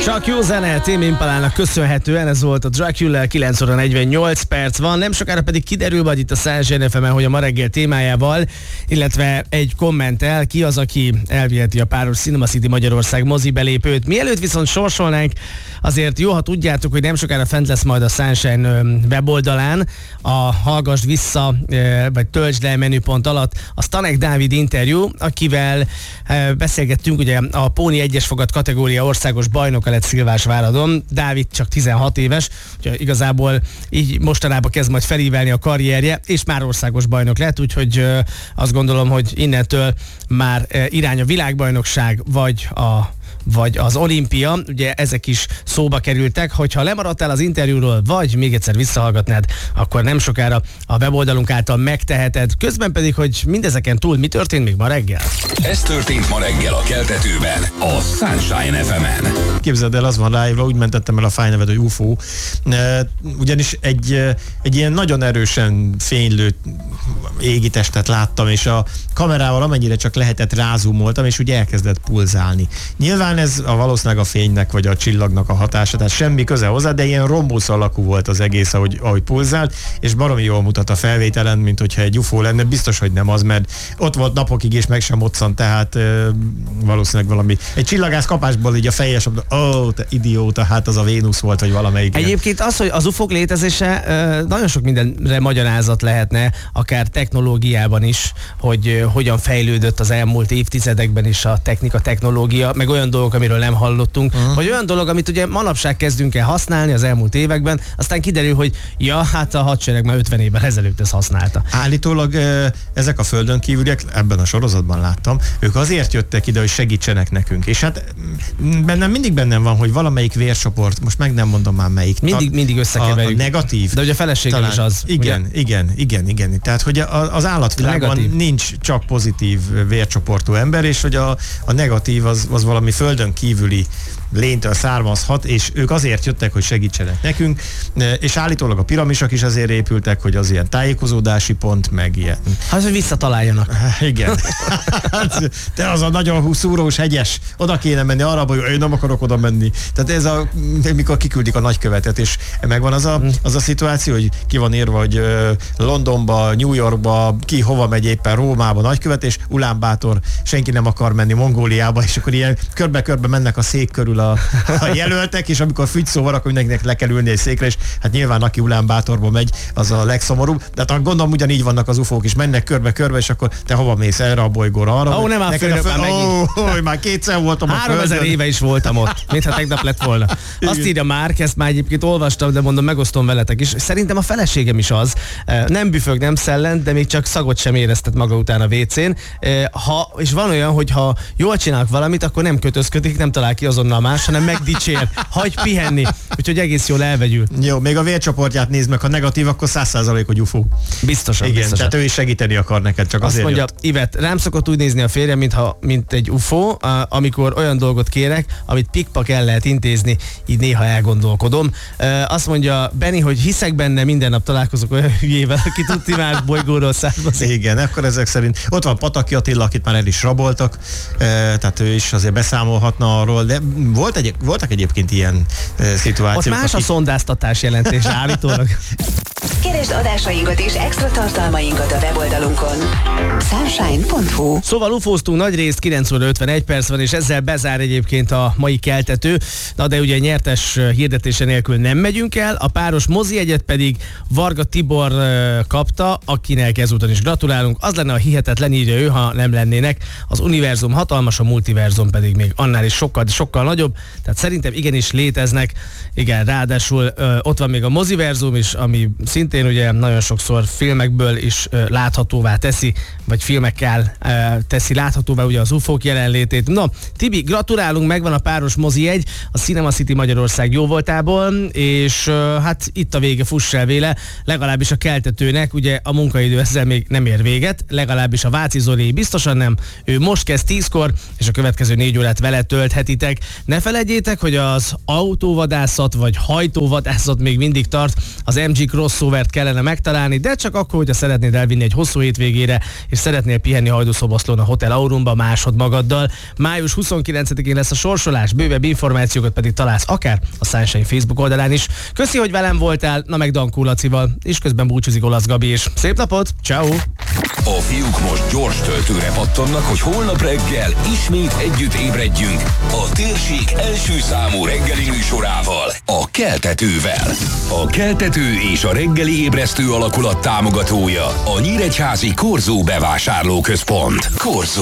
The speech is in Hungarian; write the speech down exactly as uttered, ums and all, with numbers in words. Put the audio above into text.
Csak jó zene, Tame Impalának köszönhetően, ez volt a Dracula, kilenc óra negyvennyolc perc van, nem sokára pedig kiderül majd itt a Sunshine ef emen, hogy a ma reggel témájával, illetve egy kommenttel, ki az, aki elviheti a páros Cinema City Magyarország mozi belépőt. Mielőtt viszont sorsolnánk, azért jó, ha tudjátok, hogy nem sokára fent lesz majd a Sunshine weboldalán a Hallgassd vissza, vagy töltsd le menüpont alatt a Stanek Dávid interjú, akivel beszélgettünk ugye a Póni egyes fogat kategória országos bajnoka lett Szilvásváradon. Dávid csak tizenhat éves, úgyhogy igazából így mostanában kezd majd felívelni a karrierje, és már országos bajnok lett, úgyhogy azt gondolom, hogy innentől már irány a világbajnokság, vagy a vagy az olimpia, ugye ezek is szóba kerültek, hogyha lemaradtál az interjúról, vagy még egyszer visszahallgatnád, akkor nem sokára a weboldalunk által megteheted. Közben pedig, hogy mindezeken túl mi történt még ma reggel? Ez történt ma reggel a Keltetőben, a Sunshine ef emen. Képzeld el, az van live-ra, úgy mentettem el a fájnevet, hogy u f o, ugyanis egy, egy ilyen nagyon erősen fénylő égitestet láttam, és a kamerával amennyire csak lehetett rázumoltam, és úgy elkezdett pulzálni. Nyilván ez a valószínűleg a fénynek vagy a csillagnak a hatása, tehát semmi köze hozzá, de ilyen rombusz alakú volt az egész, ahogy, ahogy pulzált, és baromi jól mutat a felvételen, mint hogyha egy u f o lenne. Biztos, hogy nem az, mert ott volt napokig, és meg sem moccant, tehát e, valószínűleg valami. Egy csillagász kapásból így a fejes, ó, oh, te idióta, hát az a Vénusz volt, vagy valamelyik. Egyébként az, hogy az u f o-k létezése e, nagyon sok mindenre magyarázat lehetne, akár technológiában is, hogy e, hogyan fejlődött az elmúlt évtizedekben is a technika, technológia, meg olyan dolgok, amiről nem hallottunk, uh-huh. vagy olyan dolog, amit ugye manapság kezdünk el használni az elmúlt években, aztán kiderül, hogy ja, hát a hadsereg már ötven évvel ezelőtt ezt használta. Állítólag ezek a földön kívüliek, ebben a sorozatban láttam, ők azért jöttek ide, hogy segítsenek nekünk. És hát bennem mindig bennem van, hogy valamelyik vércsoport, most meg nem mondom már melyik. Mindig, a, mindig összekeverjük. A, a negatív. De ugye a feleségem is az. Igen, ugye? igen, igen, igen. Tehát, hogy a, az állatvilágban nincs csak pozitív vércsoportú ember, és hogy a, a negatív az, az valami földön kívüli lénytől származhat, és ők azért jöttek, hogy segítsenek nekünk, és állítólag a piramisok is azért épültek, hogy az ilyen tájékozódási pont, meg ilyen. Hát, hogy visszataláljanak. Igen. Te az a nagyon szúrós hegyes, oda kéne menni arra, hogy én nem akarok oda menni. Tehát ez a, mikor kiküldik a nagykövetet, és megvan az a, az a szituáció, hogy ki van írva, hogy Londonba, New Yorkba, ki hova megy éppen, Rómába nagykövet, és Ulánbátor, senki nem akar menni Mongóliába, és akkor ilyen körbe-körbe mennek a szék körül a, a jelöltek, és amikor fügy szó van, akkor mindenkinek le kell ülni egy székre, és hát nyilván aki Ulánbátorba megy, az a legszomorúbb. De hát gondolom ugyanígy vannak az u f o-k is, mennek körbe-körbe, és akkor te hova mész, erre a bolygóra, arra? Ó, nem áll föl, föl, már megint. Ó, már kétszer voltam a földön. Háromezer éve is voltam ott, mintha tegnap lett volna. Azt írja Márk, ezt már egyébként olvastam, de mondom, megosztom veletek is. Szerintem a feleségem is az. Nem büfög, nem szellent, de még csak szagot sem éreztet maga után a vécén. Ha, és van olyan, hogy ha jól csinálok valamit, akkor nem kötözködik, nem talál ki azonnal más, hanem megdicsér, hagyj pihenni, úgyhogy egész jól elvegyül. Jó, még a vércsoportját nézd meg, ha negatív, akkor száz százalék, hogy u f o. Biztosan, igen, biztosan. Tehát ő is segíteni akar neked, csak azt azért mondja, jött. Ivet, rám szokott úgy nézni a férjem, mintha, mint egy u f o, amikor olyan dolgot kérek, amit pikpak el lehet intézni, így néha elgondolkodom. Azt mondja Benni, hogy hiszek benne, minden nap találkozok olyan hülyével, aki tudti más bolygóról származik. Igen, akkor ezek szerint. Ott van Pataki Attila, akit már el is raboltak, tehát ő is azért beszámolhatna arról, de volt egy, voltak egyébként ilyen szituációk. Ott más akik... a szondáztatás jelentés állítólag. Keresd adásainkat és extra tartalmainkat a weboldalunkon. sunshine pont hu. Szóval ufóztunk nagy részt, kilenc óra ötvenegy perc van, és ezzel bezár egyébként a mai keltető. Na de ugye nyertes hirdetése nélkül nem megyünk el, a páros mozijegyet pedig Varga Tibor kapta, akinek ezúton is gratulálunk. Az lenne a hihetetlen, írja ő, ha nem lennének. Az univerzum hatalmas, a multiverzum pedig még annál is sokkal, sokkal nagyobb. Tehát szerintem igenis léteznek. Igen, ráadásul ö, ott van még a moziverzum is, ami szintén ugye nagyon sokszor filmekből is ö, láthatóvá teszi, vagy filmekkel ö, teszi láthatóvá ugye az ufók jelenlétét. No, Tibi, gratulálunk, megvan a páros mozi jegy a Cinema City Magyarország jóvoltából, és ö, hát itt a vége, fuss el véle, legalábbis a keltetőnek, ugye a munkaidő ezzel még nem ér véget, legalábbis a Váci Zoli biztosan nem, ő most kezd tízkor, és a következő négy órát vele tölthetitek. Ne felejtjétek, hogy az autóvadász vadászat vagy hajtóvadászat még mindig tart, az em gé Crossovert kellene megtalálni, de csak akkor, hogyha szeretnéd elvinni egy hosszú hétvégére, és szeretnél pihenni Hajdúszoboszlón a Hotel Aurumba másod magaddal. május huszonkilencedikén lesz a sorsolás, bővebb információkat pedig találsz akár a Sunshine Facebook oldalán is. Köszi, hogy velem voltál, na meg Dankó Lacival, és közben búcsúzik Olasz Gabi is. Szép napot, ciao. A fiúk most gyors töltőre pattannak, hogy holnap reggel ismét együtt ébredjünk a térség első számú reggeli műsorával, a Keltetővel. A Keltető és a reggeli ébresztő alakulat támogatója a Nyíregyházi Korzó bevásárlóközpont. Korzó.